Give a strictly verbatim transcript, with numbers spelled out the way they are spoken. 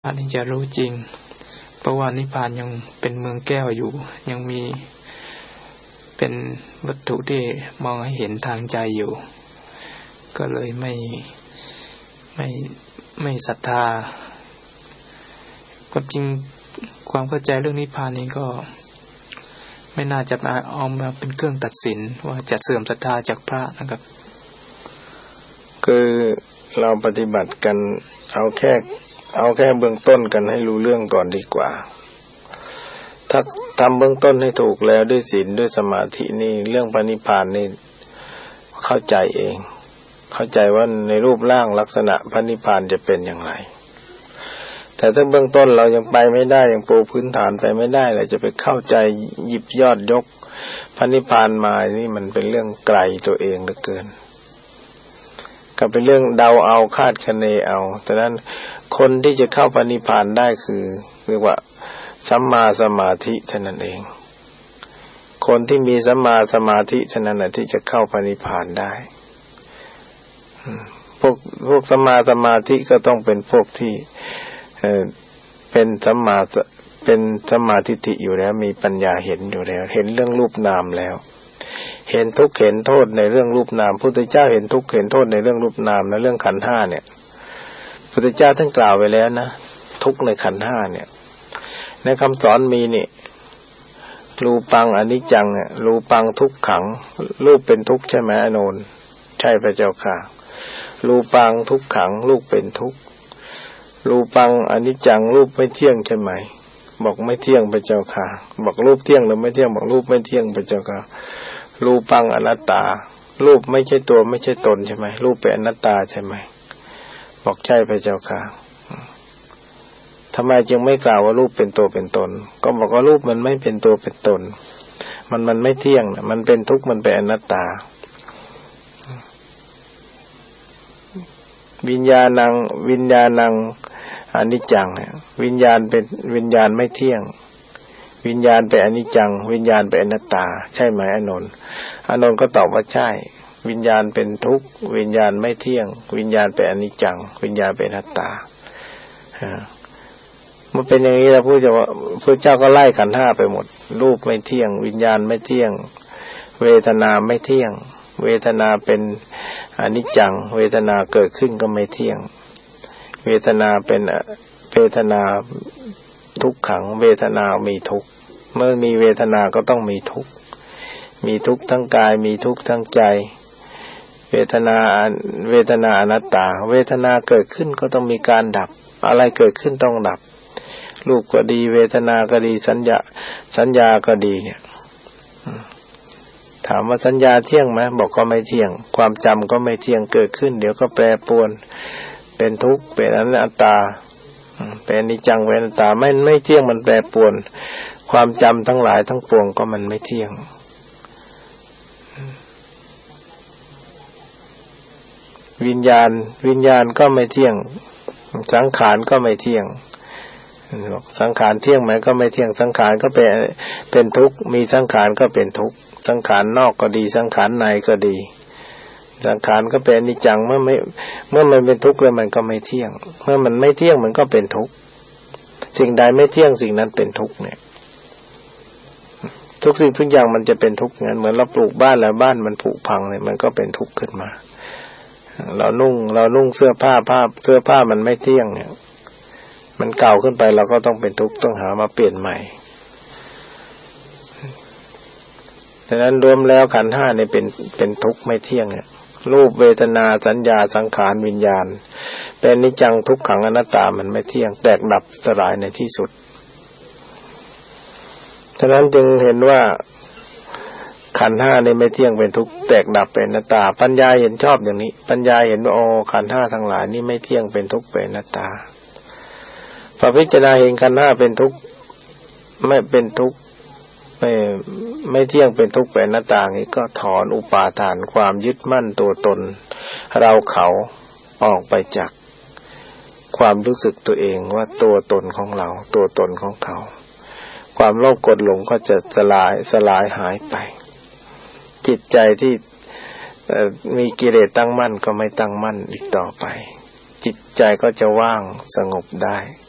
อันนี้จะรู้จริงเพราะว่านิพพานยังเป็นเมืองแก้วอยู่ยังมีเป็นวัตถุที่มองให้เห็นทางใจอยู่ก็เลยไม่ไม่ไม่ศรัทธาความจริงความเข้าใจเรื่องนิพพานนี้ก็ไม่น่าจะมาเอามาเป็นเครื่องตัดสินว่าจะเสื่อมศรัทธาจากพระนะครับคือเราปฏิบัติกันเอาแค่เอาแค่เบื้องต้นกันให้รู้เรื่องก่อนดีกว่าถ้าทำเบื้องต้นให้ถูกแล้วด้วยศีลด้วยสมาธินี่เรื่องพระนิพพานนี่เข้าใจเองเข้าใจว่าในรูปร่างลักษณะพระนิพพานจะเป็นอย่างไรแต่ถ้าเบื้องต้นเรายังไปไม่ได้ยังปูพื้นฐานไปไม่ได้เราจะไปเข้าใจหยิบยอดยกพระนิพพานมานี่มันเป็นเรื่องไกลตัวเองเหลือเกินก็เป็นเรื่องเดาเอาคาดคะเนเอาฉะนั้นคนที่จะเข้าพระนิพพานได้คือเรียกว่าสัมมาสมาธิเท่านั้นเองคนที่มีสัมมาสมาธิเท่านั้นแหละที่จะเข้าพระนิพพานได้พวกพวกสัมมาสมาธิก็ต้องเป็นพวกที่เอ่อเป็นสัมมาเป็นสัมมาทิฏฐิอยู่แล้วมีปัญญาเห็นอยู่แล้วเห็นเรื่องรูปนามแล้วเห็นทุกข์เห็นโทษในเรื่องรูปนามพุทธเจ้าเห็นทุกข์เห็นโทษในเรื่องรูปนามและเรื่องขันธ์ห้าเนี่ยพุทธเจ้าท่านกล่าวไว้แล้วนะทุกข์ในขันธ์ห้าเนี่ยในคำสอนมีนี่รูปังอนิจจังเนี่ยรูปังทุกขังรูปเป็นทุกข์ใช่ไหมอโนนใช่พระเจ้าค่ะรูปังทุกขังรูปเป็นทุกข์รูปังอนิจจังรูปไม่เที่ยงใช่ไหมบอกไม่เที่ยงพระเจ้าค่ะบอกรูปเที่ยงหรือไม่เที่ยงบอกรูปไม่เที่ยงพระเจ้าค่ะรูปังอนัตตารูปไม่ใช่ตัวไม่ใช่ตนใช่ไหมรูปเป็นอนัตตาใช่ไหมบอกใช่พระเจ้าค่ะทำไมจึงไม่กล่าวว่ารูปเป็นตัวเป็นตนก็บอกว่ารูปมันไม่เป็นตัวเป็นตนมันมันไม่เที่ยงนะมันเป็นทุกข์มันเป็นอนัตตาวิญญาณังวิญญาณังอนิจจังวิญญาณเป็นวิญญาณไม่เที่ยงวิญญาณเป็นอนิจจังวิญญาณเป็นอนัตตาใช่ไหมอานนท์อานนท์ก็ตอบว่าใช่วิญญาณเป็นทุกข์วิญญาณไม่เที่ยงวิญญาณเป็นอนิจจังวิญญาณเป็นอนัตตามันเป็นอย่างนี้แล้วพระเจ้าพระเจ้าก็ไล่ขันธ์ห้าไปหมดรูปไม่เที่ยงวิญญาณไม่เที่ยงเวทนาไม่เที่ยงเวทนาเป็นอนิจจังเวทนาเกิดขึ้นก็ไม่เที่ยงเวทนาเป็นเวทนาทุกขังเวทนามีทุกข์เมื่อมีเวทนาก็ต้องมีทุกข์มีทุกข์ทั้งกายมีทุกข์ทั้งใจเวทนาเวทนาอนัตตาเวทนาเกิดขึ้นก็ต้องมีการดับอะไรเกิดขึ้นต้องดับรูปก็ดีเวทนาก็ดีสัญญาสัญญาก็ดีเนี่ยถามว่าสัญญาเที่ยงไหมบอกก็ไม่เที่ยงความจำก็ไม่เที่ยงเกิดขึ้นเดี๋ยวก็แปรปรวนเป็นทุกข์เป็นอนัตตาเป็นอนิจจังเป็นอนัตตาไม่ไม่เที่ยงมันแปรปรวนความจำทั้งหลายทั้งปวงก็มันไม่เที่ยงวิญญาณวิญญาณก็ไม่เที่ยงสังขารก็ไม่เที่ยงสังขารเที่ยงไหมก็ไม่เที่ยงสังขารก็เป็นเป็นทุกข์มีสังขารก็เป็นทุกข์สังขารนอกก็ดีสังขารในก็ดีสังขารก็เป็นอนิจจังเมื่อไม่เมื่อมันเป็นทุกข์แล้วมันก็ไม่เที่ยงเมื่อมันไม่เที่ยงมันก็เป็นทุกข์สิ่งใดไม่เที่ยงสิ่งนั้นเป็นทุกข์เนี่ยทุกสิ่งทุกอย่างมันจะเป็นทุกข์งั้นเหมือนเราปลูกบ้านแล้วบ้านมันผุพังเนี่ยมันก็เป็นทุกข์ขึ้นมาเรานุ่งเรานุ่งเสื้อผ้าผ้าเสื้อผ้ามันไม่เที่ยงเนี่ยมันเก่าขึ้นไปเราก็ต้องเป็นทุกข์ต้องหามาเปลี่ยนใหม่ฉะนั้นรวมแล้วขันธ์ห้าเนี่ยเป็นเป็นทุกข์ไม่เที่ยงเนี่ยรูปเวทนาสัญญาสังขารวิญญาณเป็นอนิจจังทุกขังอนัตตามันไม่เที่ยงแตกดับสลายในที่สุดฉะนั้นจึงเห็นว่าขันธ์ห้านี่ไม่เที่ยงเป็นทุกข์แตกดับเป็นอนัตตาปัญญาเห็นชอบอย่างนี้ปัญญาเห็นว่าโอ้ขันธ์ห้าทั้งหลายนี่ไม่เที่ยงเป็นทุกข์เป็นอนัตตาพอพิจารณาเห็นขันธ์ห้าเป็นทุกข์ไม่เป็นทุกข์ไม่ไม่เที่ยงเป็นทุกข์เป็นอนัตตานี้ก็ถอนอุปาทานความยึดมั่นตัวตนเราเขาออกไปจากความรู้สึกตัวเองว่าตัวตนของเราตัวตนของเขาความโลภโกรธหลงก็จะสลายสลายหายไปจิตใจที่มีกิเลสตั้งมั่นก็ไม่ตั้งมั่นอีกต่อไปจิตใจก็จะว่างสงบได้